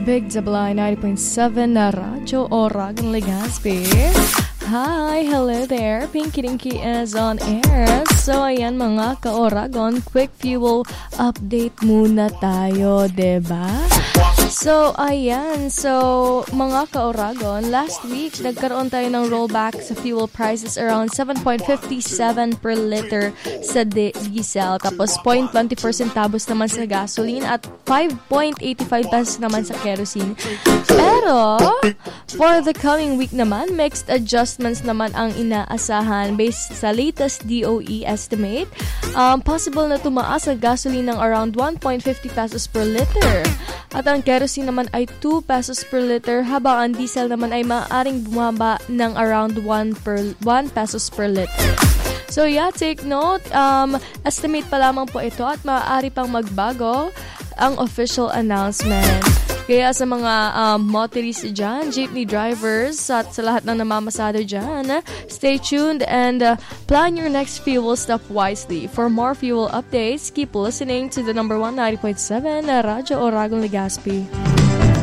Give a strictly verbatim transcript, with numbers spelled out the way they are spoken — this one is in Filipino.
Big Double I ninety point seven na Radyo Oragon Legazpi. Hi, hello there. Pinky Dinky is on air. So, ayan mga ka-Oragon, quick fuel update muna tayo, diba? So, ayan. So, mga ka-Oragon, last week, nagkaroon tayo ng rollback sa fuel prices around seven point five seven per liter sa di- diesel. Tapos, zero point two zero centavos naman sa gasoline at five point eight five pesos naman sa kerosene. Pero, for the coming week naman, mixed adjustments naman ang inaasahan based sa latest D O E estimate. Um, possible na tumaas ang gasoline ng around one point five zero pesos per liter. At ang kerosene naman ay two pesos per liter, habang ang diesel naman ay maaaring bumaba ng around one pesos per liter. So yeah, take note, um, estimate pa lamang po ito at maaari pang magbago ang official announcement. Kaya sa mga um, motorists dyan, jeepney drivers, at sa lahat ng namamasada dyan, stay tuned and uh, plan your next fuel stop wisely. For more fuel updates, keep listening to the number one ninety point seven Radyo Oragon Legazpi.